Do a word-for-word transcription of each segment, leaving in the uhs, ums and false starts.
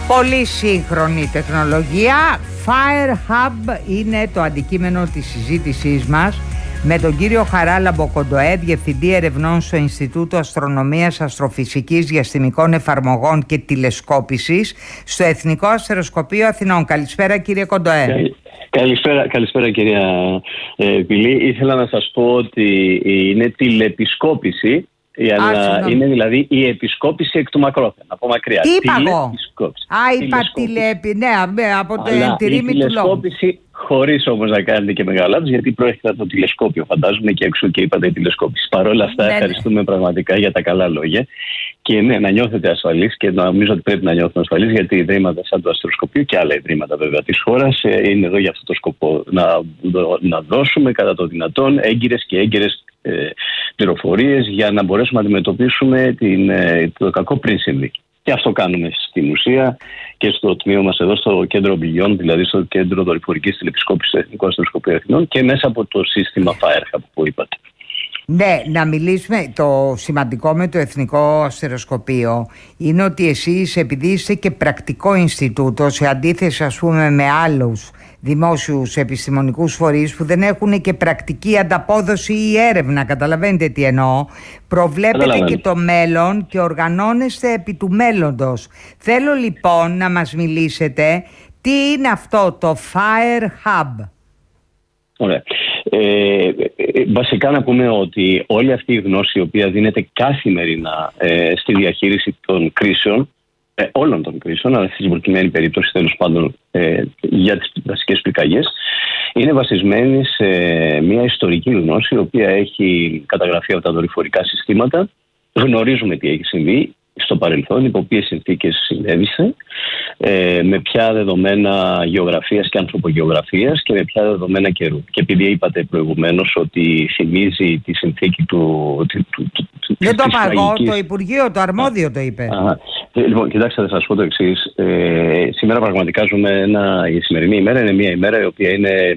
Πολύ σύγχρονη τεχνολογία. Fire Hub είναι το αντικείμενο της συζήτησής μας με τον κύριο Χαράλαμπο Κοντοέ, Διευθυντή Ερευνών στο Ινστιτούτο Αστρονομίας, Αστροφυσικής, Διαστημικών Εφαρμογών και Τηλεσκόπησης στο Εθνικό Αστεροσκοπείο Αθηνών. Καλησπέρα, κύριε Κοντοέ. Καλησπέρα, καλησπέρα κυρία ε, Πηλή. Ήθελα να σας πω ότι είναι τηλεπισκόπηση. Αλλά είναι δηλαδή η επισκόπηση εκ του μακρόθεν, από μακριά. Τι είπα εγώ? Α, είπα τηλεπι... Ναι, από την ρήμη του λόγου. Τηλεσκόπηση, χωρίς όμως να κάνετε και μεγάλο λάθος, γιατί προέρχεται από το τηλεσκόπιο, φαντάζομαι, και εξού και είπατε τηλεσκόπηση. Παρ' όλα αυτά, ναι, ευχαριστούμε ναι. πραγματικά για τα καλά λόγια. Και ναι, να νιώθετε ασφαλείς, και νομίζω ότι πρέπει να νιώθουμε ασφαλείς, γιατί ιδρύματα σαν το Αστροσκοπείο και άλλα ιδρύματα βέβαια της χώρας είναι εδώ για αυτό το σκοπό. Να, να δώσουμε κατά το δυνατόν έγκυρες και έγκαιρες ε, πληροφορίες για να μπορέσουμε να αντιμετωπίσουμε την, ε, το κακό πριν συμβεί. Και αυτό κάνουμε στην ουσία και στο τμήμα μας εδώ στο κέντρο Beyond, δηλαδή στο κέντρο δορυφορικής τηλεπισκόπησης του Εθνικού Αστροσκοπείου Αθηνών, και μέσα από το σύστημα Fire Hub που είπατε. Ναι, να μιλήσουμε. Το σημαντικό με το Εθνικό Αστεροσκοπείο είναι ότι εσείς, επειδή είστε και πρακτικό Ινστιτούτο, σε αντίθεση ας πούμε με άλλους δημόσιους επιστημονικούς φορείς που δεν έχουν και πρακτική ανταπόδοση ή έρευνα, καταλαβαίνετε τι εννοώ, προβλέπετε και το μέλλον και οργανώνεστε επί του μέλλοντος. Θέλω λοιπόν να μας μιλήσετε τι είναι αυτό το Fire Hub. Ωραία. Ε, βασικά να πούμε ότι όλη αυτή η γνώση η οποία δίνεται καθημερινά ε, στη διαχείριση των κρίσεων, ε, όλων των κρίσεων, αλλά στη προκειμένη περίπτωση τέλος πάντων ε, για τις βασικές πυρκαγιές, είναι βασισμένη σε μια ιστορική γνώση η οποία έχει καταγραφεί από τα δορυφορικά συστήματα. Γνωρίζουμε τι έχει συμβεί στο παρελθόν, υπό ποιες συνθήκες συνέβησε, ε, με ποια δεδομένα γεωγραφίας και ανθρωπογεωγραφίας και με ποια δεδομένα καιρού. Και επειδή είπατε προηγουμένως ότι θυμίζει τη συνθήκη του... του, του, του Δεν το είπα εγώ, το Υπουργείο, το αρμόδιο το είπε. Α, λοιπόν, κοιτάξτε, θα σας πω το εξής. Ε, σήμερα πραγματικά ζούμε ένα, η σημερινή ημέρα είναι μια ημέρα η οποία είναι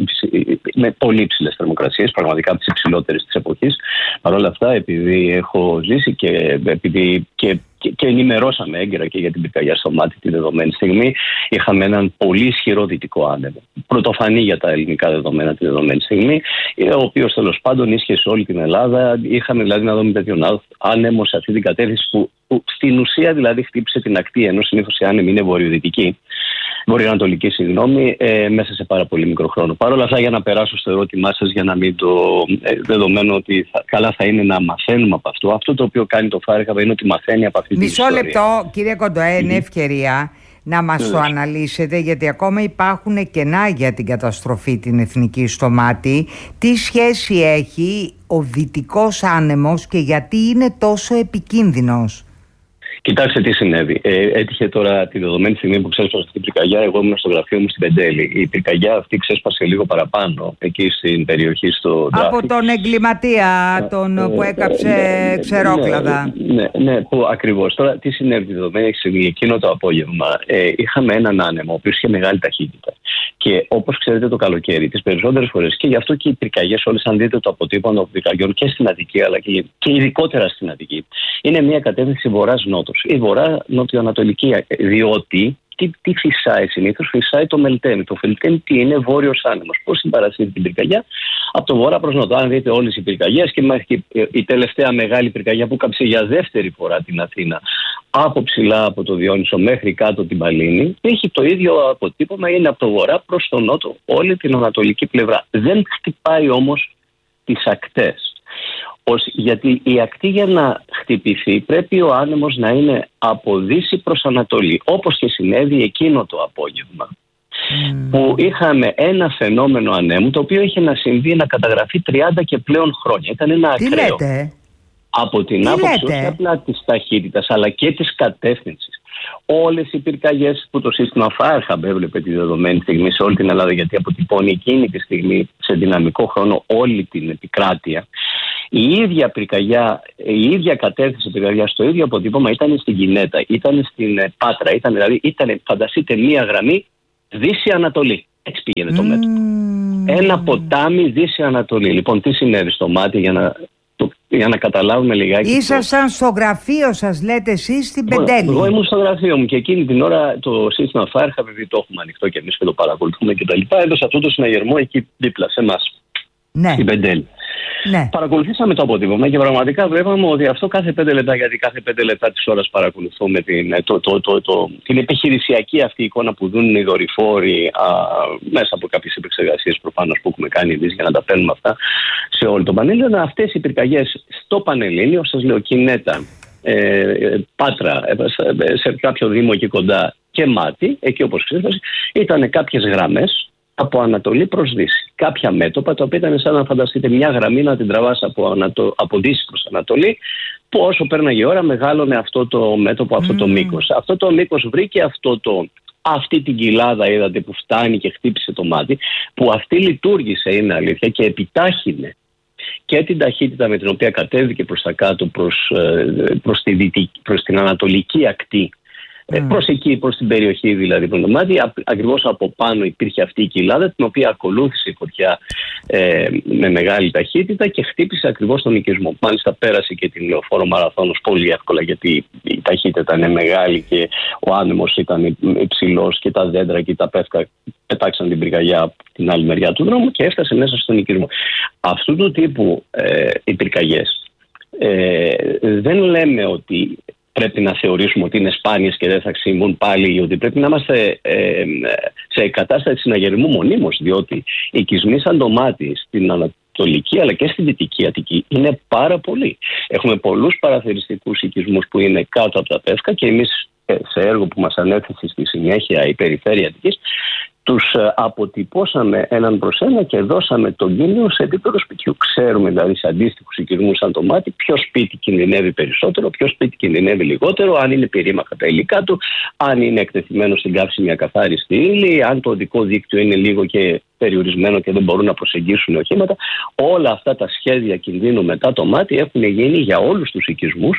με πολύ υψηλές θερμοκρασίες, πραγματικά από τις υψηλότερες της εποχής. Παρ' όλα αυτά, επειδή έχω ζήσει και επειδή και, και, και ενημερώσαμε έγκαιρα και για την πυρκαγιά στο Μάτι τη δεδομένη στιγμή, είχαμε έναν πολύ ισχυρό δυτικό άνεμο. Πρωτοφανή για τα ελληνικά δεδομένα τη δεδομένη στιγμή, ο οποίος τέλος πάντων ίσχυε σε όλη την Ελλάδα. Είχαμε δηλαδή να δούμε τέτοιον άνεμο σε αυτή την κατεύθυνση που, που στην ουσία δηλαδή χτύπησε την ακτή, ενώ συνήθως οι άνεμοι είναι βορειοδυτικοί. Βορειοανατολική, συγγνώμη, ε, μέσα σε πάρα πολύ μικρό χρόνο. Παρ' όλα αυτά, για να περάσω στο ερώτημά σας, για να μην το. Ε, δεδομένο ότι θα, καλά θα είναι να μαθαίνουμε από αυτό. Αυτό το οποίο κάνει το Fire Hub είναι ότι μαθαίνει από αυτή την ιστορία. Μισό λεπτό, κύριε Κοντοέ, είναι ευκαιρία να μας το αναλύσετε, γιατί ακόμα υπάρχουν κενά για την καταστροφή την εθνική στο Μάτι. Τι σχέση έχει ο δυτικός άνεμος και γιατί είναι τόσο επικίνδυνος? Κοιτάξτε τι συνέβη. Ε, έτυχε τώρα τη δεδομένη στιγμή που ξέσπασε αυτή η πυρκαγιά. Εγώ ήμουν στο γραφείο μου στην Πεντέλη. Η πυρκαγιά αυτή ξέσπασε λίγο παραπάνω εκεί στην περιοχή στο Ντράφι. Από τον εγκληματία τον ε, που έκαψε ε, ξερόκλαδα. Ναι, ναι, ναι, που ακριβώς. Τώρα τι συνέβη τη δεδομένη στιγμή? Εκείνο το απόγευμα ε, είχαμε έναν άνεμο ο οποίος είχε μεγάλη ταχύτητα. Και όπως ξέρετε, το καλοκαίρι, τις περισσότερες φορές, και γι' αυτό και οι πυρκαγιές όλες, αν δείτε το αποτύπωμα των πυρκαγιών και στην Αττική, αλλά και, και ειδικότερα στην Αττική, είναι μια κατεύθυνση βορράς-νότος ή βορρά-νοτιοανατολική. Διότι τι, τι φυσάει συνήθως? Φυσάει το Μελτέμι. Το Μελτέμι τι είναι? Βόρειος άνεμος. Πώς συμπαρασύρει την πυρκαγιά? Από το βορρά προς νότο. Αν δείτε όλες οι πυρκαγιές, και μέχρι η τελευταία μεγάλη πυρκαγιά που κάψε για δεύτερη φορά την Αθήνα, από ψηλά από το Διόνυσο μέχρι κάτω την Παλίνη, έχει το ίδιο αποτύπωμα, είναι από το βορρά προς το νότο, όλη την ανατολική πλευρά. Δεν χτυπάει όμως τις ακτές. Ως, γιατί η ακτή για να χτυπηθεί πρέπει ο άνεμος να είναι από δύση προς ανατολή, όπως και συνέβη εκείνο το απόγευμα. Mm. Που είχαμε ένα φαινόμενο ανέμου το οποίο είχε να συμβεί, να καταγραφεί τριάντα και πλέον χρόνια. Ήταν ένα Τι ακραίο. Λέτε? Από την Τι άποψη λέτε? όχι απλά της ταχύτητας αλλά και της κατεύθυνσης. Όλες οι πυρκαγιές που το σύστημα Fire Hub έβλεπε τη δεδομένη στιγμή σε όλη την Ελλάδα, γιατί αποτυπώνει εκείνη τη στιγμή σε δυναμικό χρόνο όλη την επικράτεια, η ίδια πυρκαγιά, η ίδια κατεύθυνση πυρκαγιά στο ίδιο αποτύπωμα ήταν στην Κινέτα, ήταν στην Πάτρα, ήταν, δηλαδή ήταν, φανταστείτε, μία γραμμή Δύση-Ανατολή. Έτσι πήγαινε το μέτρο. Mm. Ένα ποτάμι Δύση-Ανατολή. Λοιπόν, τι συνέβη στο Μάτι για να. Το, για να καταλάβουμε λιγάκι. Ήσασταν στο γραφείο σας, λέτε εσείς, στην Πεντέλη. Εγώ ήμουν στο γραφείο μου και εκείνη την ώρα το σύστημα Firehub, επειδή το έχουμε ανοιχτό και εμείς και το παρακολουθούμε κτλ., έδωσε αυτό το συναγερμό εκεί δίπλα σε εμάς. Ναι. Στην Πεντέλη. Ναι. Παρακολουθήσαμε το αποτύπωμα και πραγματικά βλέπαμε ότι αυτό κάθε πέντε λεπτά, γιατί κάθε πέντε λεπτά της ώρας παρακολουθούμε την, το, το, το, το, την επιχειρησιακή αυτή εικόνα που δίνουν οι δορυφόροι α, μέσα από κάποιες επεξεργασίες προφανώς που έχουμε κάνει εμείς για να τα παίρνουμε αυτά σε όλο το Πανελλήνιο. Αυτές οι πυρκαγιές στο Πανελλήνιο, σας λέω, Κινέτα, ε, Πάτρα, ε, σε κάποιο δήμο εκεί κοντά και Μάτι, εκεί όπως ξέρετε, ήταν κάποιες γραμμές από Ανατολή προς Δύση. Κάποια μέτωπα τα οποία ήταν σαν να φανταστείτε μια γραμμή να την τραβάς από, Ανατο... από Δύση προς Ανατολή, που όσο πέρναγε η ώρα μεγάλωνε αυτό το μέτωπο, αυτό mm. το μήκος. Αυτό το μήκος βρήκε αυτό το, αυτή την κοιλάδα, είδατε, που φτάνει και χτύπησε το μάτι, που αυτή λειτουργήσε, είναι αλήθεια, και επιτάχυνε και την ταχύτητα με την οποία κατέβηκε προς τα κάτω, προς, προς, τη δυτική, προς την ανατολική ακτή. Mm. Προς εκεί, προς την περιοχή δηλαδή που είναι το μάτι, ακριβώς από πάνω υπήρχε αυτή η κοιλάδα, την οποία ακολούθησε η φωτιά ε, με μεγάλη ταχύτητα και χτύπησε ακριβώς τον οικισμό. Μάλιστα πέρασε και την Λεωφόρο Μαραθώνος πολύ εύκολα, γιατί η ταχύτητα είναι μεγάλη και ο άνεμος ήταν υψηλός και τα δέντρα και τα πεύκα πετάξαν την πυρκαγιά από την άλλη μεριά του δρόμου και έφτασε μέσα στον οικισμό. Αυτού του τύπου ε, οι πυρκαγιές ε, δεν λέμε ότι πρέπει να θεωρήσουμε ότι είναι σπάνιες και δεν θα ξυμβούν πάλι, ότι πρέπει να είμαστε ε, σε κατάσταση συναγερμού μονίμως, διότι οι οικισμοί σαν το μάτι στην ανατολική αλλά και στην δυτική Αττική είναι πάρα πολλοί. Έχουμε πολλούς παραθεριστικούς οικισμούς που είναι κάτω από τα πεύκα και εμείς σε έργο που μας ανέθεσε στη συνέχεια η Περιφέρεια Αττικής, τους αποτυπώσαμε έναν προς ένα και δώσαμε τον κίνδυνο σε επίπεδο σπιτιού. Ξέρουμε δηλαδή σε αντίστοιχους οικισμούς σαν το μάτι ποιο σπίτι κινδυνεύει περισσότερο, ποιο σπίτι κινδυνεύει λιγότερο, αν είναι πυρήμαχα τα υλικά του, αν είναι εκτεθειμένο στην καύσιμη ακαθάριστη ύλη, αν το οδικό δίκτυο είναι λίγο και περιορισμένο και δεν μπορούν να προσεγγίσουν οχήματα. Όλα αυτά τα σχέδια κινδύνου μετά το μάτι έχουν γίνει για όλους τους οικισμούς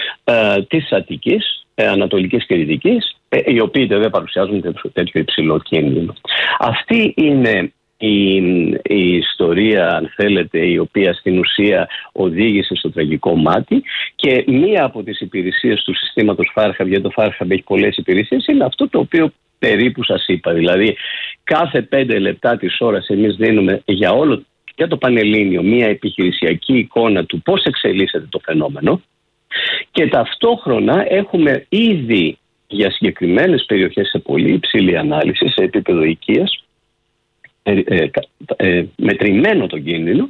ε, της Αττικής, ε, Ανατολικής και Δυτικής, οι οποίοι δεν παρουσιάζουν τέτοιο υψηλό κίνδυνο. Αυτή είναι η, η ιστορία, αν θέλετε, η οποία στην ουσία οδήγησε στο τραγικό μάτι, και μία από τις υπηρεσίες του συστήματος Firehub, γιατί το Firehub έχει πολλές υπηρεσίες, είναι αυτό το οποίο περίπου σας είπα. Δηλαδή κάθε πέντε λεπτά της ώρας εμείς δίνουμε για όλο για το Πανελλήνιο μία επιχειρησιακή εικόνα του πώς εξελίσσεται το φαινόμενο, και ταυτόχρονα έχουμε ήδη για συγκεκριμένες περιοχές σε πολύ υψηλή ανάλυση σε επίπεδο οικίας ε, ε, ε, μετρημένο τον κίνδυνο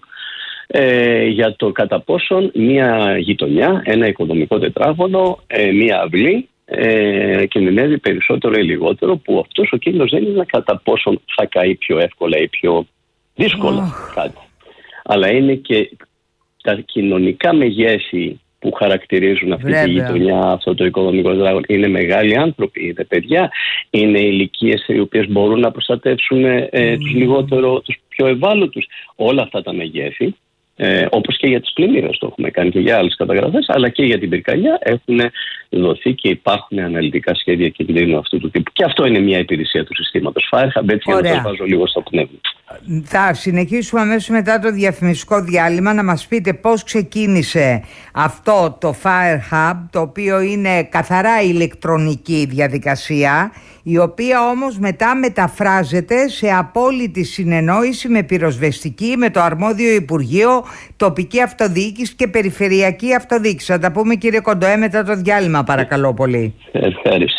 ε, για το κατά πόσον μια γειτονιά, ένα οικοδομικό τετράγωνο, ε, μια αυλή ε, κινδυνεύει περισσότερο ή λιγότερο, που αυτός ο κίνδυνος δεν είναι κατά πόσον θα καεί πιο εύκολα ή πιο δύσκολα oh. κάτι, αλλά είναι και τα κοινωνικά μεγέθη που χαρακτηρίζουν αυτή Βέβαια. τη γειτονιά, αυτό το οικοδομικό τετράγωνο. Είναι μεγάλοι άνθρωποι, είναι παιδιά, είναι ηλικίες οι οποίες μπορούν να προστατεύσουν ε, mm. τους λιγότερο, τους πιο ευάλωτους. Όλα αυτά τα μεγέθη, ε, όπως και για τις πλημμύρες το έχουμε κάνει και για άλλες καταγραφές, αλλά και για την πυρκαγιά έχουν δοθεί και υπάρχουν αναλυτικά σχέδια κινδύνου αυτού του τύπου. Και αυτό είναι μια υπηρεσία του συστήματος Firehub, έτσι για να το βάζω λίγο στο πνεύμα. Θα συνεχίσουμε αμέσως μετά το διαφημιστικό διάλειμμα να μας πείτε πώς ξεκίνησε αυτό το Firehub, το οποίο είναι καθαρά ηλεκτρονική διαδικασία, η οποία όμως μετά μεταφράζεται σε απόλυτη συνεννόηση με πυροσβεστική, με το αρμόδιο Υπουργείο, τοπική αυτοδιοίκηση και περιφερειακή αυτοδιοίκηση. Θα τα πούμε, κύριε Κοντοέ, μετά το διάλειμμα, παρακαλώ πολύ. Ευχαριστώ.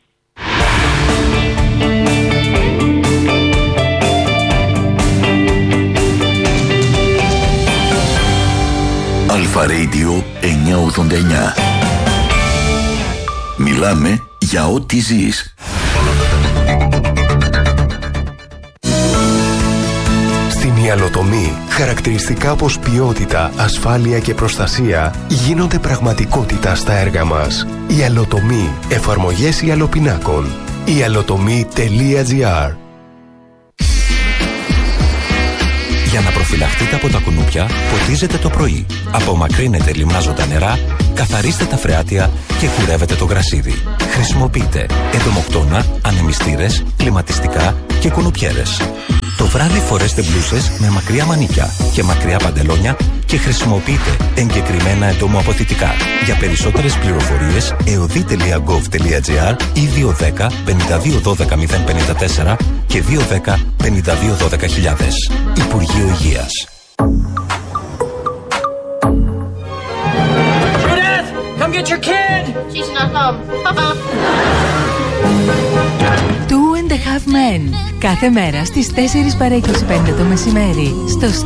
Αλφα Radio εννιακόσια ογδόντα εννιά. Μιλάμε για ό,τι ζεις. Στην Ιαλοτομή, χαρακτηριστικά όπως ποιότητα, ασφάλεια και προστασία γίνονται πραγματικότητα στα έργα μας. Ιαλοτομή, εφαρμογές ιαλοπινάκων. ιαλοτομή τελεία τζι άρ. Για να προφυλαχτείτε από τα κουνούπια, ποτίζετε το πρωί. Απομακρύνετε λιμνάζοντα νερά, καθαρίστε τα φρεάτια και κουρεύετε το γρασίδι. Χρησιμοποιείτε εντομοκτώνα, ανεμιστήρες, κλιματιστικά και κουνουπιέρες. Το βράδυ φορέστε μπλούσες με μακριά μανίκια και μακριά παντελόνια και χρησιμοποιείτε εγκεκριμένα εντομοαποθητικά. Για περισσότερες πληροφορίες εωδή τελεία γκοβ τελεία τζι άρ ή δύο ένα μηδέν πέντε δύο ένα δύο μηδέν πέντε τέσσερα και δύο ένα μηδέν πέντε δύο ένα δύο χιλιάδες. Υπουργείο Υγείας. Come get your kid! She's not home. Two and a Half Men. Κάθε μέρα στις τέσσερις παρά είκοσι πέντε το μεσημέρι στο